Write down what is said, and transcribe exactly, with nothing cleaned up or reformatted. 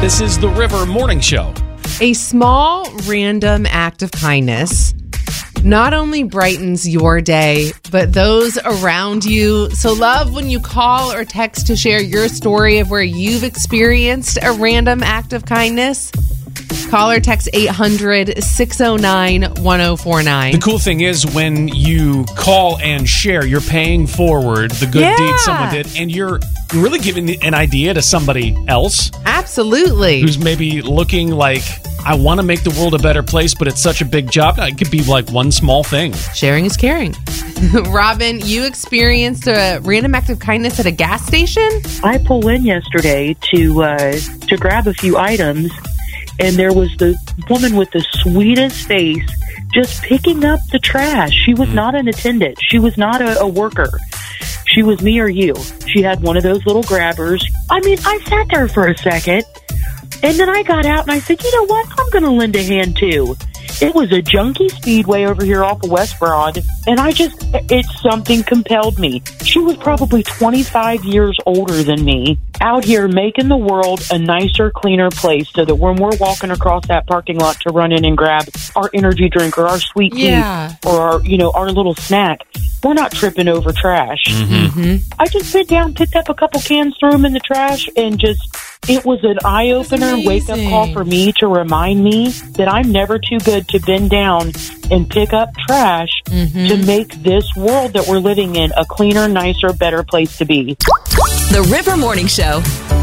This is the River Morning Show. A small, random act of kindness not only brightens your day, but those around you. So love when you call or text to share your story of where you've experienced a random act of kindness. Call or text eight hundred, six oh nine, one oh four nine. The cool thing is when you call and share, you're paying forward the good Yeah. deed someone did, and you're really giving an idea to somebody else Absolutely. who's maybe looking like, I want to make the world a better place, but it's such a big job. It could be like one small thing. Sharing is caring. Robin, you experienced a random act of kindness at a gas station? I pull in yesterday to uh, to grab a few items, and there was the woman with the sweetest face just picking up the trash. She was not an attendant. She was not a, a worker. She was me or you. She had one of those little grabbers. I mean, I sat there for a second, and then I got out and I said, you know what? I'm going to lend a hand too. It was a junkie speedway over here off of West Broad, and I just, it's something compelled me. She was probably twenty-five years older than me, out here making the world a nicer, cleaner place so that when we're walking across that parking lot to run in and grab our energy drink or our sweet tea Yeah. or our, you know, our little snack, we're not tripping over trash. Mm-hmm. I just bent down, picked up a couple cans, threw them in the trash, and just, it was an eye-opener, wake-up call for me to remind me that I'm never too good to bend down and pick up trash Mm-hmm. to make this world that we're living in a cleaner, nicer, better place to be. The River Morning Show.